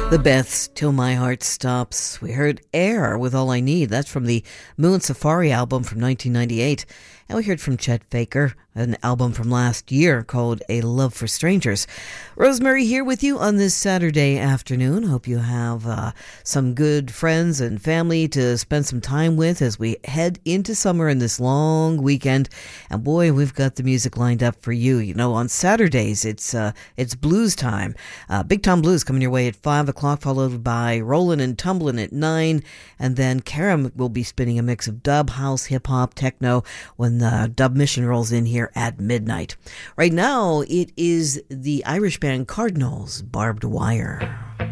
The Beths, Till My Heart Stops. We heard Air with All I Need. That's from the Moon Safari album from 1998. And we heard from Chet Faker, an album from last year called A Love for Strangers. Rosemary here with you on this Saturday afternoon. Hope you have some good friends and family to spend some time with as we head into summer and this long weekend. And boy, we've got the music lined up for you. You know, on Saturdays, it's blues time. Big Tom Blues coming your way at 5 o'clock, followed by Rollin' and Tumblin' at 9. And then Karam will be spinning a mix of dub, house, hip-hop, techno when Dub Mission rolls in here at midnight. Right now, it is the Irish band Cardinals, Barbed Wire.